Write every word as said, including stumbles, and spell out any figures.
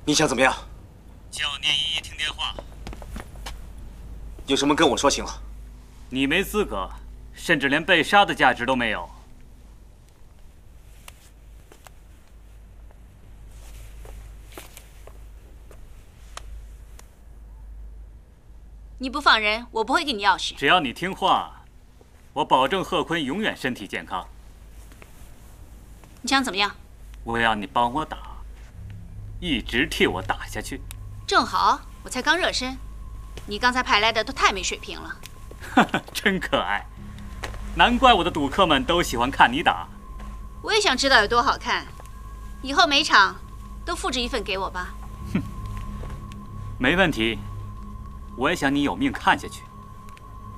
你想怎么样？ 叫聂依依听电话。 有什么跟我说行了。 你没资格，甚至连被杀的价值都没有。 你不放人，我不会给你钥匙。 只要你听话，我保证贺坤永远身体健康。 你想怎么样？ 我要你帮我打，一直替我打下去。 正好，我才刚热身，你刚才派来的都太没水平了。 哈哈，真可爱，难怪我的赌客们都喜欢看你打。 我也想知道有多好看，以后每场都复制一份给我吧。 哼，没问题。我也想你有命看下去。